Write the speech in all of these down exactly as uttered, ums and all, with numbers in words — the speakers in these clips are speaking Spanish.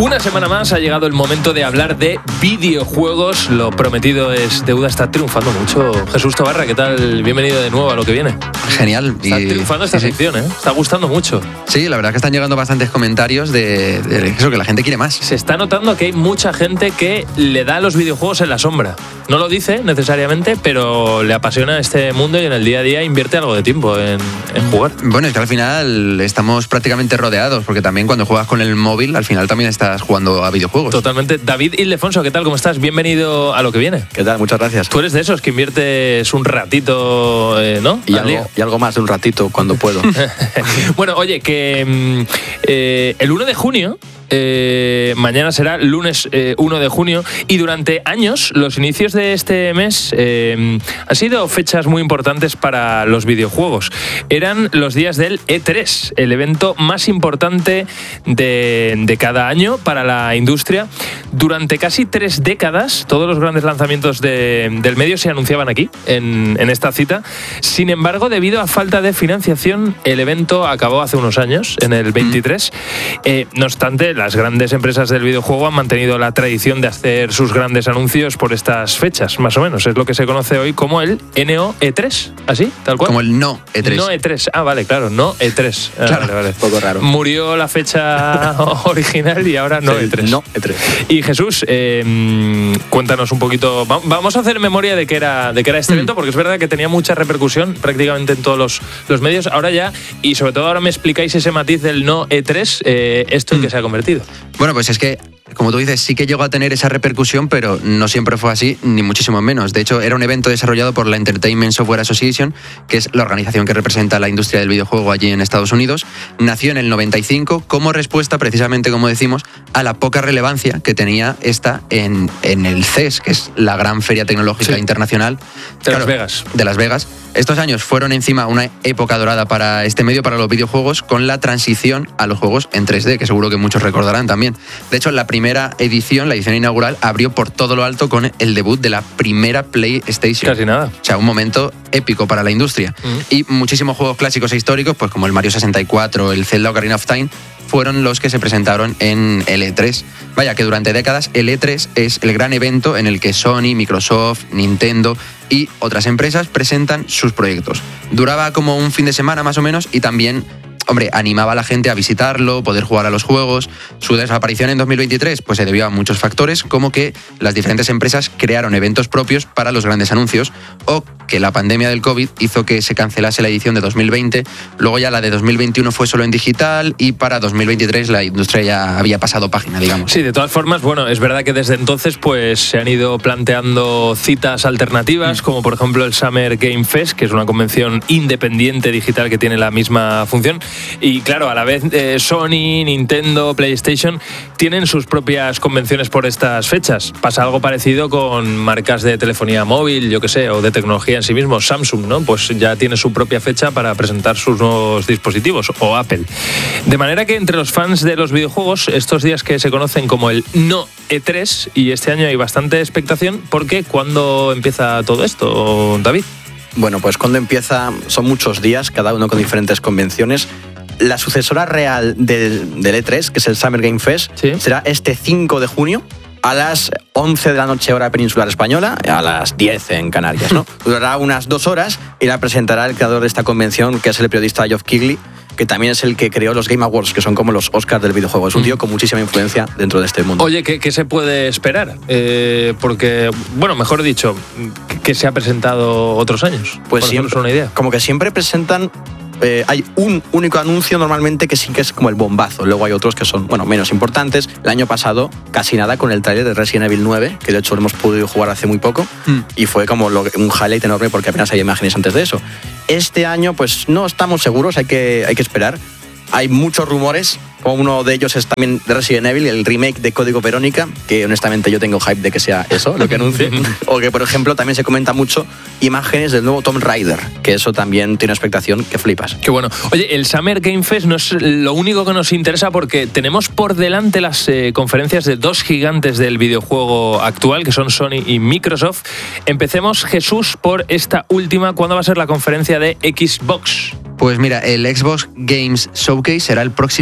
Una semana más ha llegado el momento de hablar de videojuegos. Lo prometido es deuda. Está triunfando mucho. Jesús Tobarra, ¿qué tal? Bienvenido de nuevo a Lo que viene. Genial. Está y... triunfando esta sí, sección, ¿eh? Está gustando mucho. Sí, la verdad que están llegando bastantes comentarios de, de eso, que la gente quiere más. Se está notando que hay mucha gente que le da a los videojuegos en la sombra. No lo dice necesariamente, pero le apasiona este mundo y en el día a día invierte algo de tiempo en, en jugar. Bueno, es que al final estamos prácticamente rodeados, porque también cuando juegas con el móvil, al final también estás jugando a videojuegos. Totalmente. David Ildefonso, ¿qué tal? ¿Cómo estás? Bienvenido a Lo que viene. ¿Qué tal? Muchas gracias. Tú eres de esos que inviertes un ratito, eh, ¿no? Y algo, y algo más de un ratito cuando puedo. Bueno, oye, que eh, el uno de junio... Eh, mañana será lunes eh, uno de junio y durante años los inicios de este mes eh, han sido fechas muy importantes para los videojuegos. Eran los días del E tres, el evento más importante de, de cada año para la industria. Durante casi tres décadas todos los grandes lanzamientos de, del medio se anunciaban aquí, en, en esta cita. Sin embargo, debido a falta de financiación, el evento acabó hace unos años, en el veintitrés. Eh, no obstante, las grandes empresas del videojuego han mantenido la tradición de hacer sus grandes anuncios por estas fechas, más o menos. Es lo que se conoce hoy como el N O E tres, ¿así? Tal cual. Como el No E tres. No E tres. Ah, vale, claro, No E tres. Ah, claro, vale, vale. Un poco raro. Murió la fecha original y ahora No sí, E tres. No E tres. Y Jesús, eh, cuéntanos un poquito. Vamos a hacer memoria de qué era, de qué era este mm. evento, porque es verdad que tenía mucha repercusión prácticamente en todos los, los medios. Ahora ya, y sobre todo ahora me explicáis ese matiz del No E tres, eh, esto en mm. que se ha convertido. Bueno, pues es que, como tú dices, sí que llegó a tener esa repercusión, pero no siempre fue así, ni muchísimo menos. De hecho, era un evento desarrollado por la Entertainment Software Association, que es la organización que representa la industria del videojuego allí en Estados Unidos. Nació en el noventa y cinco como respuesta, precisamente como decimos, a la poca relevancia que tenía esta en, en el C E S, que es la gran feria tecnológica sí. internacional. De claro, Las Vegas. De Las Vegas. Estos años fueron encima una época dorada para este medio, para los videojuegos, con la transición a los juegos en tres D, que seguro que muchos recordarán también. De hecho, la primera edición, la edición inaugural, abrió por todo lo alto con el debut de la primera PlayStation. Casi nada. O sea, un momento épico para la industria. Mm. Y muchísimos juegos clásicos e históricos, pues como el Mario sesenta y cuatro, el Zelda Ocarina of Time, fueron los que se presentaron en el E tres. Vaya, que durante décadas el E tres es el gran evento en el que Sony, Microsoft, Nintendo y otras empresas presentan sus proyectos. Duraba como un fin de semana más o menos y también, hombre, animaba a la gente a visitarlo, poder jugar a los juegos. Su desaparición en dos mil veintitrés pues se debió a muchos factores, como que las diferentes empresas crearon eventos propios para los grandes anuncios o que la pandemia del COVID hizo que se cancelase la edición de dos mil veinte, luego ya la de dos mil veintiuno fue solo en digital y para dos mil veintitrés la industria ya había pasado página, digamos. Sí, de todas formas, bueno, es verdad que desde entonces pues se han ido planteando citas alternativas, mm. como por ejemplo el Summer Game Fest, que es una convención independiente digital que tiene la misma función. Y claro, a la vez eh, Sony, Nintendo, PlayStation tienen sus propias convenciones por estas fechas. Pasa algo parecido con marcas de telefonía móvil, yo qué sé, o de tecnología en sí mismo. Samsung, ¿no? Pues ya tiene su propia fecha para presentar sus nuevos dispositivos, o Apple. De manera que entre los fans de los videojuegos, estos días que se conocen como el No E tres, y este año hay bastante expectación, porque ¿cuándo empieza todo esto, David? Bueno, pues cuando empieza son muchos días, cada uno con diferentes convenciones. La sucesora real del, del E tres, que es el Summer Game Fest, ¿sí? será este cinco de junio a las once de la noche hora peninsular española, a las diez en Canarias, ¿no? Durará unas dos horas y la presentará el creador de esta convención, que es el periodista Geoff Keighley, que también es el que creó los Game Awards, que son como los Oscars del videojuego. Es un tío con muchísima influencia dentro de este mundo. Oye, ¿qué, qué se puede esperar? Eh, porque, bueno, mejor dicho, ¿qué se ha presentado otros años? Pues siempre, una idea. Como que siempre presentan... Eh, hay un único anuncio normalmente que sí que es como el bombazo. Luego hay otros que son, bueno, menos importantes. El año pasado, casi nada con el tráiler de Resident Evil nueve, que de hecho lo hemos podido jugar hace muy poco, mm. y fue como lo, un highlight enorme porque apenas hay imágenes antes de eso. Este año, pues no estamos seguros, hay que, hay que esperar. Hay muchos rumores, como uno de ellos es también de Resident Evil, el remake de Código Verónica, que honestamente yo tengo hype de que sea eso, lo que anuncie. O que, por ejemplo, también se comenta mucho imágenes del nuevo Tomb Raider, que eso también tiene una expectación que flipas. Qué bueno. Oye, el Summer Game Fest no es lo único que nos interesa, porque tenemos por delante las eh, conferencias de dos gigantes del videojuego actual, que son Sony y Microsoft. Empecemos, Jesús, por esta última. ¿Cuándo va a ser la conferencia de Xbox? Pues mira, el Xbox Games Showcase será el próximo domingo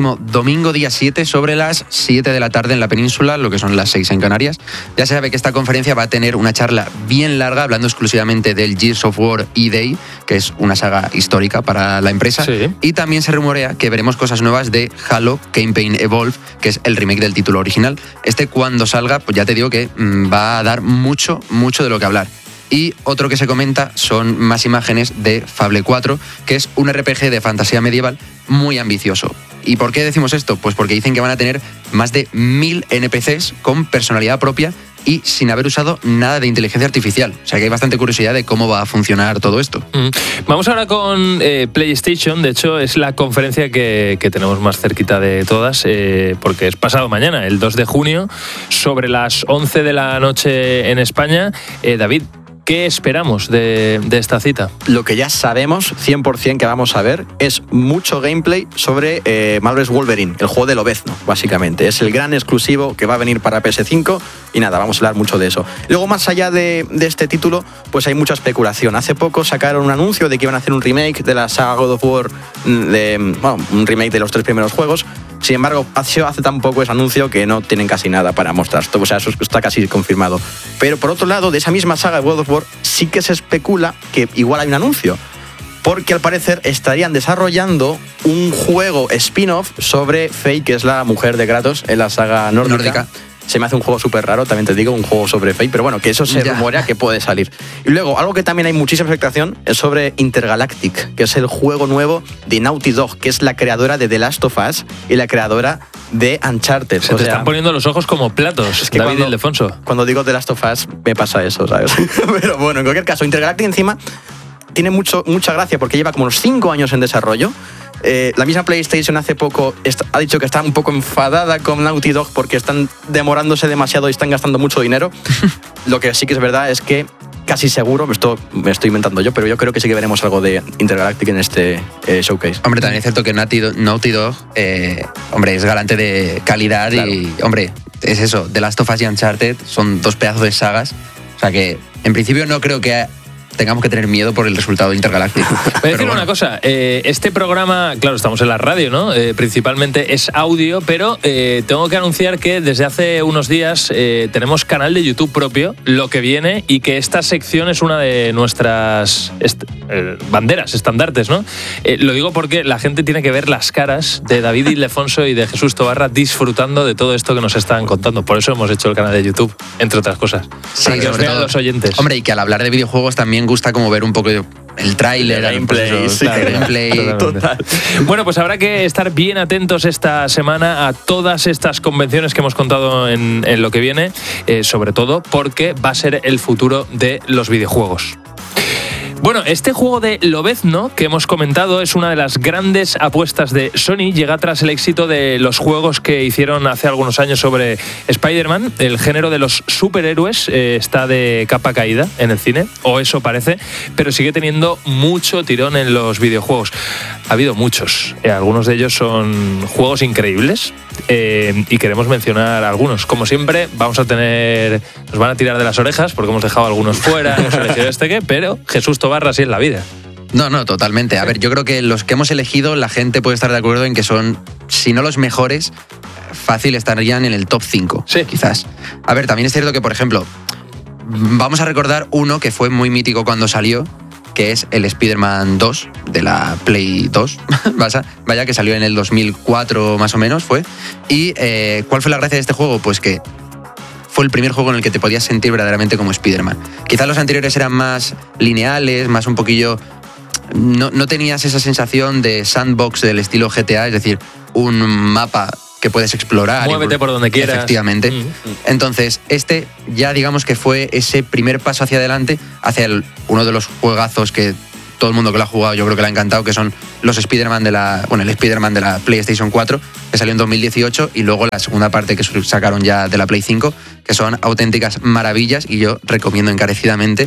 domingo día siete sobre las siete de la tarde en la península, lo que son las seis en Canarias. Ya se sabe que esta conferencia va a tener una charla bien larga hablando exclusivamente del Gears of War E-Day, que es una saga histórica para la empresa. Sí. Y también se rumorea que veremos cosas nuevas de Halo Campaign Evolve, que es el remake del título original. Este, cuando salga, pues ya te digo que mmm, va a dar mucho, mucho de lo que hablar. Y otro que se comenta son más imágenes de Fable cuatro, que es un R P G de fantasía medieval muy ambicioso. ¿Y por qué decimos esto? Pues porque dicen que van a tener más de mil N P Cs con personalidad propia y sin haber usado nada de inteligencia artificial. O sea que hay bastante curiosidad de cómo va a funcionar todo esto. Mm. Vamos ahora con eh, PlayStation. De hecho, es la conferencia que, que tenemos más cerquita de todas, eh, porque es pasado mañana, el dos de junio, sobre las once de la noche en España. Eh, David, ¿qué esperamos de, de esta cita? Lo que ya sabemos cien por ciento que vamos a ver es mucho gameplay sobre eh, Marvel's Wolverine, el juego de Lobezno, básicamente. Es el gran exclusivo que va a venir para P S cinco y nada, vamos a hablar mucho de eso. Luego, más allá de, de este título, pues hay mucha especulación. Hace poco sacaron un anuncio de que iban a hacer un remake de la saga God of War, de, bueno, un remake de los tres primeros juegos. Sin embargo, hace, hace tan poco ese anuncio que no tienen casi nada para mostrar. O sea, eso está casi confirmado. Pero por otro lado, de esa misma saga de God of War, sí que se especula que igual hay un anuncio. Porque al parecer estarían desarrollando un juego spin-off sobre Faye, que es la mujer de Kratos en la saga nórdica. nórdica. Se me hace un juego súper raro, también te digo, un juego sobre Faye, pero bueno, que eso se rumorea que puede salir. Y luego, algo que también hay muchísima expectación es sobre Intergalactic, que es el juego nuevo de Naughty Dog, que es la creadora de The Last of Us y la creadora de Uncharted. Se o te sea, están poniendo los ojos como platos, es que David cuando, Ildefonso. Cuando digo The Last of Us, me pasa eso, ¿sabes? Pero bueno, en cualquier caso, Intergalactic encima tiene mucho, mucha gracia porque lleva como unos cinco años en desarrollo. Eh, la misma PlayStation hace poco está, ha dicho que está un poco enfadada con Naughty Dog porque están demorándose demasiado y están gastando mucho dinero. Lo que sí que es verdad es que casi seguro, esto me estoy inventando yo, pero yo creo que sí que veremos algo de Intergalactic en este eh, showcase. Hombre, también es cierto que Naughty Dog, Naughty Dog eh, hombre, es garante de calidad. Claro. Y, hombre, es eso, The Last of Us y Uncharted son dos pedazos de sagas. O sea que, en principio, no creo que tengamos que tener miedo por el resultado de Intergalactic. Voy a decir bueno. una cosa, eh, este programa, claro, estamos en la radio, ¿no? Eh, principalmente es audio, pero eh, tengo que anunciar que desde hace unos días eh, tenemos canal de YouTube propio, lo que viene, y que esta sección es una de nuestras est- eh, banderas, estandartes, ¿no? Eh, lo digo porque la gente tiene que ver las caras de David Ildefonso y de Jesús Tobarra disfrutando de todo esto que nos están contando. Por eso hemos hecho el canal de YouTube, entre otras cosas. Sí, para que os vean los oyentes. Hombre, y que al hablar de videojuegos también gusta como ver un poco el tráiler, el gameplay, pues, sí, claro, gameplay. Total. Bueno, pues habrá que estar bien atentos esta semana a todas estas convenciones que hemos contado en, en lo que viene, eh, sobre todo porque va a ser el futuro de los videojuegos. Bueno, este juego de Lobezno que hemos comentado es una de las grandes apuestas de Sony. Llega tras el éxito de los juegos que hicieron hace algunos años sobre Spider-Man. El género de los superhéroes eh, está de capa caída en el cine, o eso parece, pero sigue teniendo mucho tirón en los videojuegos. Ha habido muchos. Eh, algunos de ellos son juegos increíbles eh, y queremos mencionar algunos. Como siempre, vamos a tener... Nos van a tirar de las orejas porque hemos dejado algunos fuera, hemos elegido este que, pero Jesús Tobarra, así es la vida. No, no, totalmente. A ver, yo creo que los que hemos elegido, la gente puede estar de acuerdo en que son, si no los mejores, fácil estarían en el top cinco, sí. Quizás. A ver, también es cierto que, por ejemplo, vamos a recordar uno que fue muy mítico cuando salió, que es el Spider-Man dos, de la Play dos, vaya, que salió en el dos mil cuatro más o menos, fue. ¿Y eh, cuál fue la gracia de este juego? Pues que fue el primer juego en el que te podías sentir verdaderamente como Spider-Man. Quizás los anteriores eran más lineales, más un poquillo... No, no tenías esa sensación de sandbox del estilo G T A, es decir, un mapa que puedes explorar. Muévete por donde quieras. Efectivamente. Mm. Entonces, este ya digamos que fue ese primer paso hacia adelante, hacia el, uno de los juegazos que todo el mundo que lo ha jugado yo creo que le ha encantado, que son los Spider-Man de la... Bueno, el Spider-Man de la PlayStation cuatro, que salió en dos mil dieciocho, y luego la segunda parte que sacaron ya de la Play cinco, que son auténticas maravillas y yo recomiendo encarecidamente.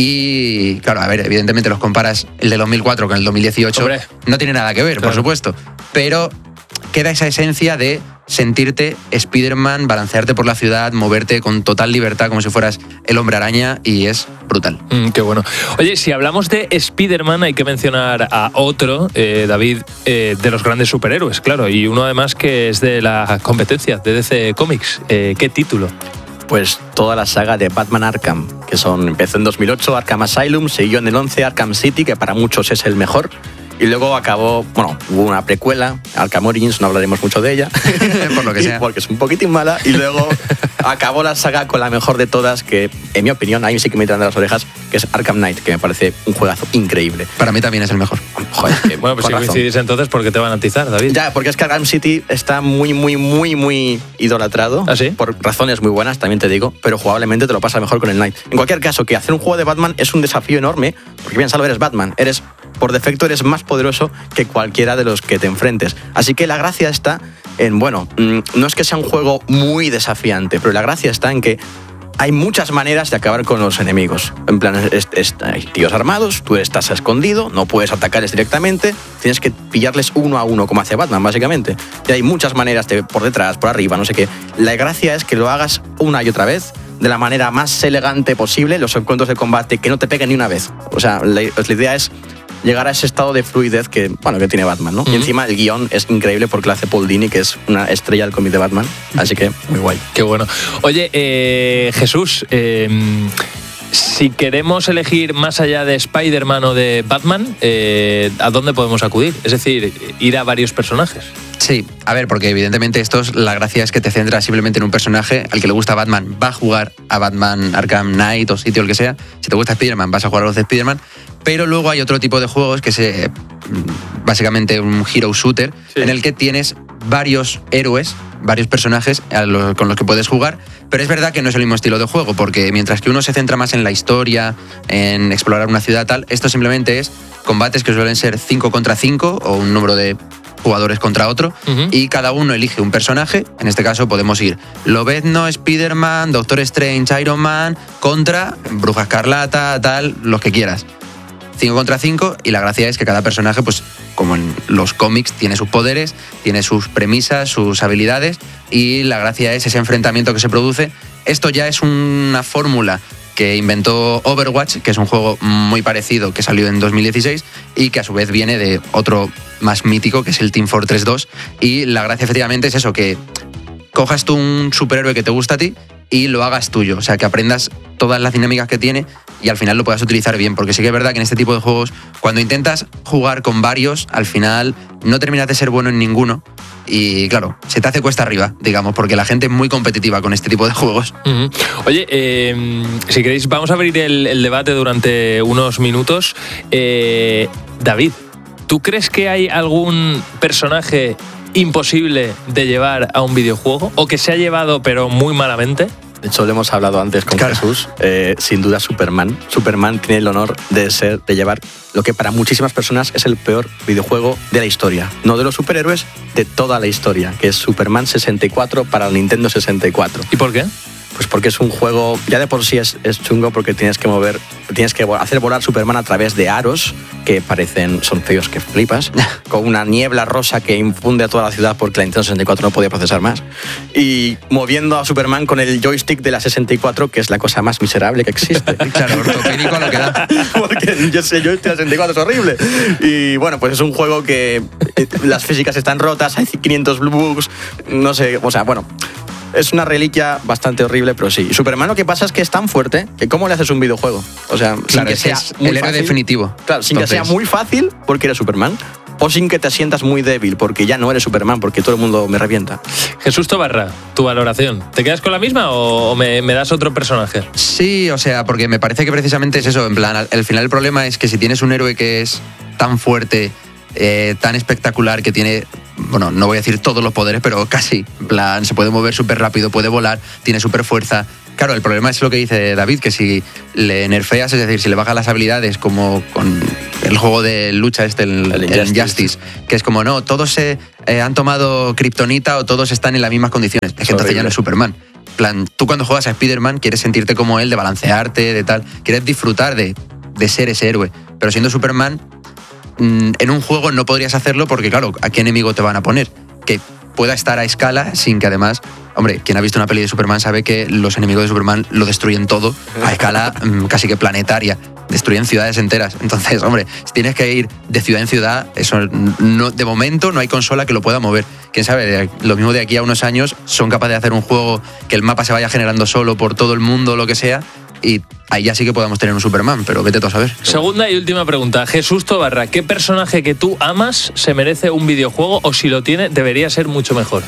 Y claro, a ver, evidentemente los comparas el de dos mil cuatro con el dos mil dieciocho, hombre, no tiene nada que ver, claro, por supuesto, pero queda esa esencia de sentirte Spider-Man, balancearte por la ciudad, moverte con total libertad como si fueras el Hombre Araña, y es brutal. Mm, qué bueno. Oye, si hablamos de Spider-Man hay que mencionar a otro, eh, David, eh, de los grandes superhéroes, claro, y uno además que es de la competencia de D C Comics. Eh, ¿Qué título? Pues toda la saga de Batman Arkham, que son, empezó en dos mil ocho, Arkham Asylum, siguió en el once Arkham City, que para muchos es el mejor, y luego acabó, bueno, hubo una precuela, Arkham Origins, no hablaremos mucho de ella, por lo que sea. porque es un poquitín mala, y luego acabó la saga con la mejor de todas, que en mi opinión, a mí sí que me tiran de las orejas, que es Arkham Knight, que me parece un juegazo increíble. Para mí también es el mejor. Joder, que, bueno, pues si razón. coincidís entonces, ¿por qué te van a atizar, David? Ya, porque es que Arkham City está muy, muy, muy, muy idolatrado. ¿Ah, sí? Por razones muy buenas, también te digo, pero jugablemente te lo pasa mejor con el Knight. En cualquier caso, que hacer un juego de Batman es un desafío enorme, porque bien salvo eres Batman, eres, por defecto eres más poderoso que cualquiera de los que te enfrentes. Así que la gracia está en, bueno, no es que sea un juego muy desafiante, pero la gracia está en que hay muchas maneras de acabar con los enemigos. En plan, es, es, hay tíos armados, tú estás escondido, no puedes atacarles directamente, tienes que pillarles uno a uno, como hace Batman, básicamente. Y hay muchas maneras, de, por detrás, por arriba, no sé qué. La gracia es que lo hagas una y otra vez, de la manera más elegante posible, los encuentros de combate, que no te peguen ni una vez. O sea, la, la idea es llegar a ese estado de fluidez que, bueno, que tiene Batman, ¿no? Uh-huh. Y encima el guión es increíble porque lo hace Paul Dini, que es una estrella del cómic de Batman. Así que, muy guay. Qué bueno. Oye, eh, Jesús, eh, si queremos elegir más allá de Spider-Man o de Batman, eh, ¿a dónde podemos acudir? Es decir, ir a varios personajes. Sí, a ver, porque evidentemente estos, la gracia es que te centras simplemente en un personaje. Al que le gusta Batman va a jugar a Batman Arkham Knight o sitio el que sea. Si te gusta Spider-Man vas a jugar a los de Spider-Man. Pero luego hay otro tipo de juegos que es básicamente un hero shooter, sí, en el que tienes varios héroes, varios personajes a los, con los que puedes jugar, pero es verdad que no es el mismo estilo de juego, porque mientras que uno se centra más en la historia, en explorar una ciudad tal, esto simplemente es combates que suelen ser cinco contra cinco o un número de jugadores contra otro, uh-huh, y cada uno elige un personaje. En este caso podemos ir Lobezno, Spider-Man, Doctor Strange, Iron Man, contra Bruja Escarlata, tal, los que quieras. cinco contra cinco, y la gracia es que cada personaje, pues como en los cómics, tiene sus poderes, tiene sus premisas, sus habilidades, y la gracia es ese enfrentamiento que se produce. Esto ya es una fórmula que inventó Overwatch, que es un juego muy parecido que salió en dos mil dieciséis y que a su vez viene de otro más mítico, que es el Team Fortress dos, y la gracia efectivamente es eso, que cojas tú un superhéroe que te gusta a ti y lo hagas tuyo, o sea, que aprendas todas las dinámicas que tiene y al final lo puedas utilizar bien, porque sí que es verdad que en este tipo de juegos, cuando intentas jugar con varios, al final no terminas de ser bueno en ninguno y claro, se te hace cuesta arriba, digamos, porque la gente es muy competitiva con este tipo de juegos. Uh-huh. Oye, eh, si queréis vamos a abrir el, el debate durante unos minutos. Eh, David, ¿tú crees que hay algún personaje imposible de llevar a un videojuego o que se ha llevado pero muy malamente? De hecho, lo hemos hablado antes con claro. Jesús. Eh, sin duda, Superman. Superman tiene el honor de ser, de llevar lo que para muchísimas personas es el peor videojuego de la historia. No de los superhéroes, de toda la historia, que es Superman sesenta y cuatro para el Nintendo sesenta y cuatro. ¿Y por qué? Pues porque es un juego, ya de por sí es, es chungo, porque tienes que mover, tienes que hacer volar Superman a través de aros que parecen, son feos que flipas, con una niebla rosa que infunde a toda la ciudad porque la Nintendo sesenta y cuatro no podía procesar más, y moviendo a Superman con el joystick de la sesenta y cuatro, que es la cosa más miserable que existe. Claro, ortopédico a lo que da. Porque yo sé, el joystick de la sesenta y cuatro es horrible. Y bueno, pues es un juego que las físicas están rotas, hay quinientos bugs, no sé, o sea, bueno... Es una reliquia bastante horrible, pero sí. Y Superman, lo que pasa es que es tan fuerte que ¿cómo le haces un videojuego? O sea, claro, sin que sea es el héroe definitivo. Claro, sin Entonces... que sea muy fácil porque eres Superman, o sin que te sientas muy débil porque ya no eres Superman, porque todo el mundo me revienta. Jesús Tobarra, tu valoración. ¿Te quedas con la misma o me, me das otro personaje? Sí, o sea, porque me parece que precisamente es eso. En plan, al, al final el problema es que si tienes un héroe que es tan fuerte, eh, tan espectacular, que tiene... Bueno, no voy a decir todos los poderes, pero casi. En plan, se puede mover súper rápido, puede volar, tiene súper fuerza. Claro, el problema es lo que dice David, que si le nerfeas, es decir, si le bajas las habilidades, como con el juego de lucha este, el, el, el Injustice. Injustice, que es como, no, todos se eh, han tomado kriptonita o todos están en las mismas condiciones. Es que entonces ya no es Superman. En plan, tú cuando juegas a Spider-Man quieres sentirte como él, de balancearte, de tal. Quieres disfrutar de, de ser ese héroe. Pero siendo Superman... en un juego no podrías hacerlo porque, claro, ¿a qué enemigo te van a poner? Que pueda estar a escala sin que además, hombre, quien ha visto una peli de Superman sabe que los enemigos de Superman lo destruyen todo a escala mm, casi que planetaria, destruyen ciudades enteras. Entonces, hombre, si tienes que ir de ciudad en ciudad, eso no, de momento no hay consola que lo pueda mover. Quién sabe, lo mismo de aquí a unos años son capaces de hacer un juego que el mapa se vaya generando solo por todo el mundo, lo que sea, y ahí ya sí que podamos tener un Superman, pero vete tú a saber. Segunda y última pregunta. Jesús Tobarra, ¿qué personaje que tú amas se merece un videojuego o si lo tiene debería ser mucho mejor?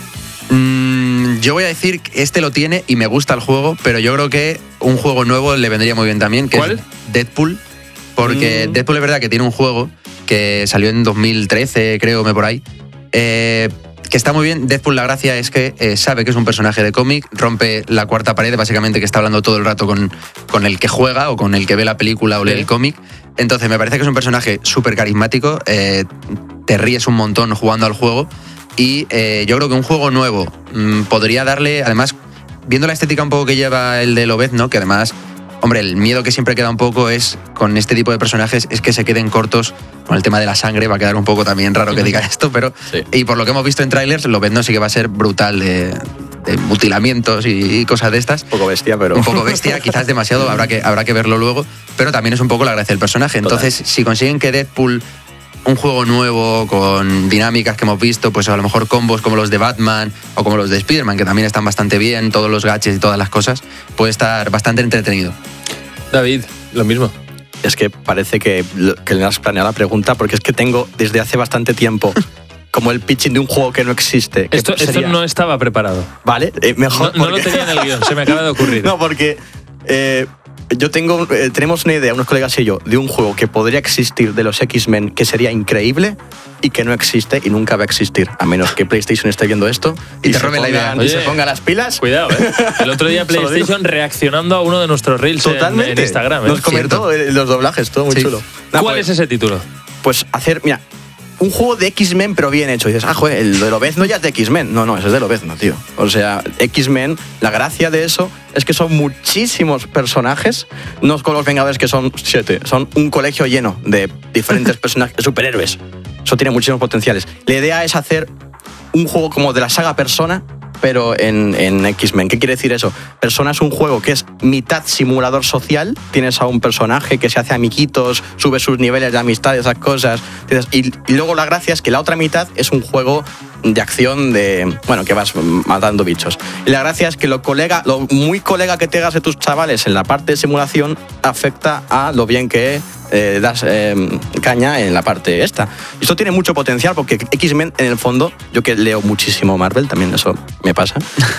Mm, yo voy a decir que este lo tiene y me gusta el juego, pero yo creo que un juego nuevo le vendría muy bien también, que ¿Cuál? es Deadpool, porque mm. Deadpool es verdad que tiene un juego que salió en dos mil trece, creo, me por ahí, eh, que está muy bien. Deadpool, la gracia es que eh, sabe que es un personaje de cómic, rompe la cuarta pared, básicamente, que está hablando todo el rato con, con el que juega o con el que ve la película o lee el cómic. Entonces me parece que es un personaje súper carismático, eh, te ríes un montón jugando al juego y eh, yo creo que un juego nuevo mmm, podría darle, además, viendo la estética un poco que lleva el de Lobezno, que además, hombre, el miedo que siempre queda un poco es con este tipo de personajes es que se queden cortos con el tema de la sangre. Va a quedar un poco también raro que diga esto, pero sí. Y por lo que hemos visto en trailers, Lobezno sí que va a ser brutal de, de mutilamientos y, y cosas de estas. Un poco bestia, pero... Un poco bestia, quizás demasiado, habrá que, habrá que verlo luego, pero también es un poco la gracia del personaje. Entonces, total, si consiguen que Deadpool, un juego nuevo con dinámicas que hemos visto, pues a lo mejor combos como los de Batman o como los de Spider-Man, que también están bastante bien, todos los gadgets y todas las cosas, puede estar bastante entretenido. David, lo mismo. Es que parece que, que le has planeado la pregunta, porque es que tengo desde hace bastante tiempo como el pitching de un juego que no existe. Que esto, sería... esto no estaba preparado. Vale, eh, mejor. No, porque... no lo tenía en el guión, se me acaba de ocurrir. No, porque eh, yo tengo, eh, tenemos una idea, unos colegas y yo, de un juego que podría existir de los X-Men que sería increíble y que no existe y nunca va a existir, a menos que PlayStation esté viendo esto y, y te robe la idea. Oye, y se ponga las pilas. Cuidado, ¿eh? El otro día PlayStation reaccionando a uno de nuestros reels en, en Instagram. ¿eh? Nos comentó los doblajes, todo muy sí. chulo. Nah, ¿Cuál pues, es ese título? Pues hacer, mira, un juego de X-Men pero bien hecho. Y dices, ah, joder, el de Lobezno ya es de X-Men. No, no, ese es de Lobezno, tío. O sea, X-Men, la gracia de eso es que son muchísimos personajes, no con los Vengadores que son siete, son un colegio lleno de diferentes personajes, superhéroes. Eso tiene muchísimos potenciales. La idea es hacer un juego como de la saga Persona, pero en, en X-Men. ¿Qué quiere decir eso? Persona es un juego que es mitad simulador social. Tienes a un personaje que se hace amiguitos, sube sus niveles de amistad, esas cosas. Y, y luego la gracia es que la otra mitad es un juego de acción de, bueno, que vas matando bichos. Y la gracia es que lo colega, lo muy colega que te hagas de tus chavales en la parte de simulación afecta a lo bien que eh, das eh, caña en la parte esta. Y esto tiene mucho potencial porque X-Men, en el fondo, yo que leo muchísimo Marvel, también eso me pasa,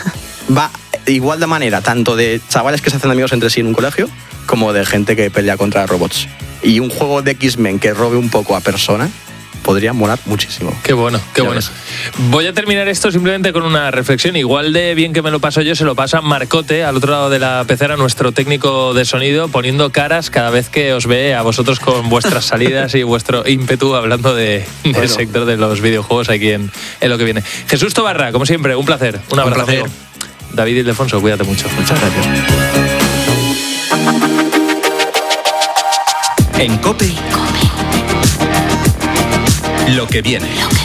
va de igual de manera, tanto de chavales que se hacen amigos entre sí en un colegio, como de gente que pelea contra robots. Y un juego de X-Men que robe un poco a Persona podría molar muchísimo. Qué bueno, qué ya bueno. Ves. Voy a terminar esto simplemente con una reflexión. Igual de bien que me lo paso yo, se lo pasa Marcote, al otro lado de la pecera, nuestro técnico de sonido, poniendo caras cada vez que os ve a vosotros con vuestras salidas y vuestro ímpetu hablando de, del bueno. sector de los videojuegos aquí en, en lo que viene. Jesús Tobarra, como siempre, un placer. Un abrazo. Un placer. David Ildefonso, cuídate mucho. Muchas gracias. En COPE. Lo que viene.